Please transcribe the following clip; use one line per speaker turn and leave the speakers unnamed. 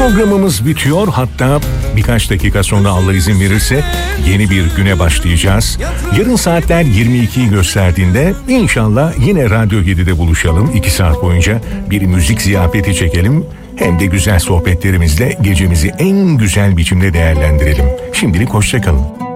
Programımız bitiyor, hatta birkaç dakika sonra Allah izin verirse yeni bir güne başlayacağız. Yarın saatler 22'yi gösterdiğinde inşallah yine Radyo 7'de buluşalım. 2 saat boyunca bir müzik ziyafeti çekelim. Hem de güzel sohbetlerimizle gecemizi en güzel biçimde değerlendirelim. Şimdilik hoşça kalın.